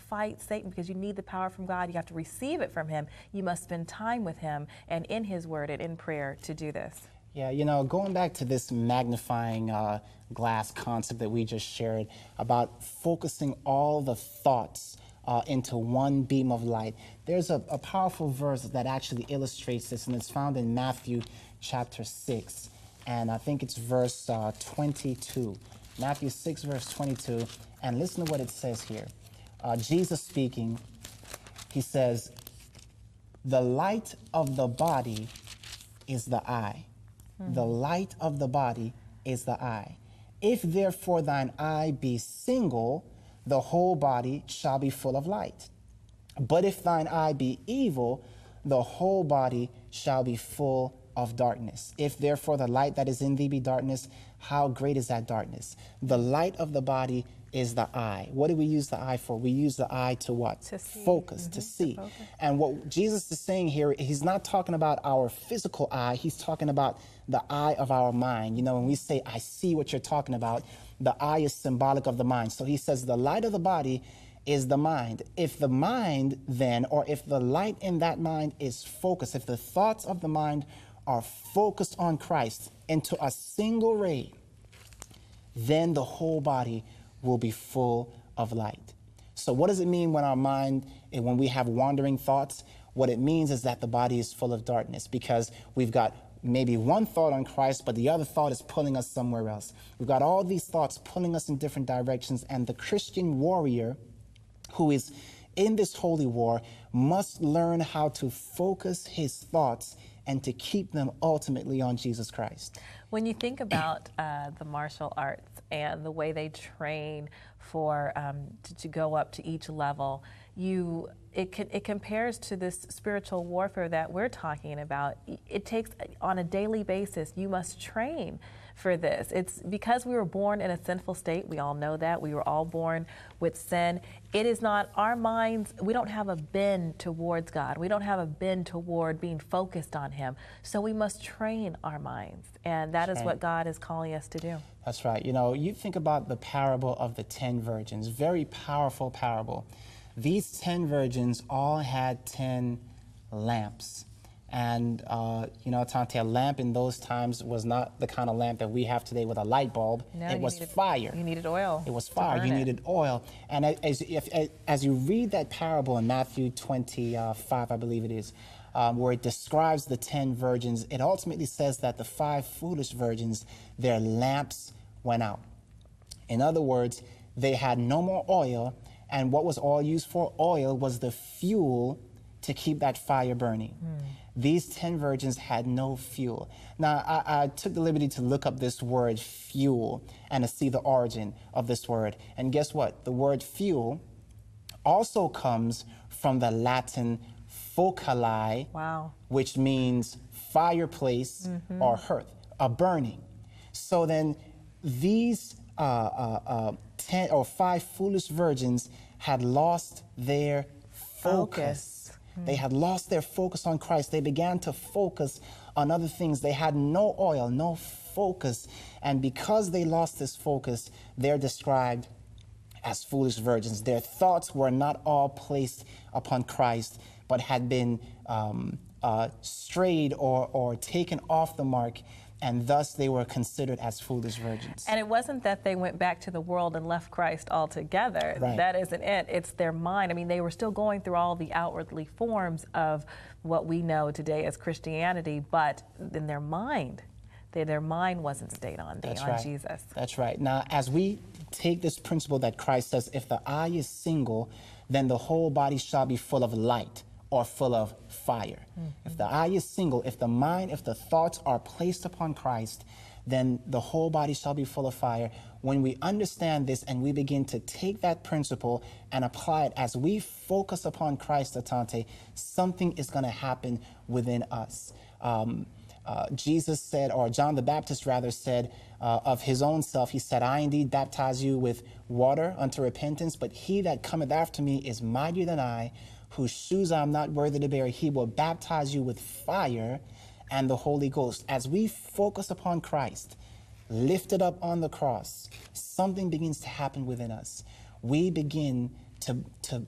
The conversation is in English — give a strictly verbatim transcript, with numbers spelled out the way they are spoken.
fight Satan because you need the power from God. You have to receive it from him. You must spend time with him and in his word and in prayer to do this. Yeah, you know, going back to this magnifying uh, glass concept that we just shared about focusing all the thoughts uh, into one beam of light, there's a, a powerful verse that actually illustrates this, and it's found in Matthew chapter six, and I think it's verse uh, twenty-two. Matthew six, verse twenty-two, and listen to what it says here. Uh, Jesus speaking, he says, "The light of the body is the eye. The light of the body is the eye. If therefore thine eye be single, the whole body shall be full of light. But if thine eye be evil, the whole body shall be full of darkness. If therefore the light that is in thee be darkness, how great is that darkness?" The light of the body is the eye. What do we use the eye for? We use the eye to what? To see. Focus, Mm-hmm. to see. To focus. And what Jesus is saying here, he's not talking about our physical eye, he's talking about the eye of our mind. You know, when we say, "I see what you're talking about," the eye is symbolic of the mind. So he says the light of the body is the mind. If the mind then, or if the light in that mind is focused, if the thoughts of the mind are focused on Christ into a single ray, then the whole body will be full of light. So what does it mean when our mind, when we have wandering thoughts? What it means is that the body is full of darkness because we've got maybe one thought on Christ, but the other thought is pulling us somewhere else. We've got all these thoughts pulling us in different directions, and the Christian warrior who is in this holy war must learn how to focus his thoughts and to keep them ultimately on Jesus Christ. When you think about uh, the martial arts and the way they train for um, to, to go up to each level, you it can, it compares to this spiritual warfare that we're talking about. It takes on a daily basis. You must train for this. It's because we were born in a sinful state. We all know that. We were all born with sin. It is not our minds. We don't have a bend towards God. We don't have a bend toward being focused on him. So we must train our minds. And that is what God is calling us to do. That's right. You know, you think about the parable of the ten virgins, very powerful parable. These ten virgins all had ten lamps. And, uh, you know, Tante, a lamp in those times was not the kind of lamp that we have today with a light bulb. No, it was needed, fire. You needed oil. It was fire. You needed it. oil. And as, if, as you read that parable in Matthew twenty-five, I believe it is, um, where it describes the ten virgins, it ultimately says that the five foolish virgins, their lamps went out. In other words, they had no more oil, and what was oil used for? Oil was the fuel to keep that fire burning. Mm. These ten virgins had no fuel. Now, I, I took the liberty to look up this word fuel and to see the origin of this word. And guess what? The word fuel also comes from the Latin focali, wow. which means fireplace mm-hmm. or hearth, a burning. So then these uh, uh, uh, ten or five foolish virgins had lost their focus. focus. They had lost their focus on Christ. They began to focus on other things. They had no oil, no focus. And because they lost this focus, they're described as foolish virgins. Their thoughts were not all placed upon Christ, but had been um, uh, strayed or, or taken off the mark, and thus they were considered as foolish virgins. And it wasn't that they went back to the world and left Christ altogether. Right. That isn't it. It's their mind. I mean, they were still going through all the outwardly forms of what we know today as Christianity, but in their mind, they, their mind wasn't stayed on, That's on right. Jesus. That's right. Now, as we take this principle that Christ says, if the eye is single, then the whole body shall be full of light, or full of fire. Mm-hmm. If the eye is single, if the mind, if the thoughts are placed upon Christ, then the whole body shall be full of fire. When we understand this and we begin to take that principle and apply it as we focus upon Christ, Atante, something is going to happen within us. Um, uh, Jesus said, or John the Baptist rather said uh, of his own self, he said, I indeed baptize you with water unto repentance, but he that cometh after me is mightier than I, whose shoes I am not worthy to bear. He will baptize you with fire and the Holy Ghost. As we focus upon Christ, lifted up on the cross, something begins to happen within us. We begin to, to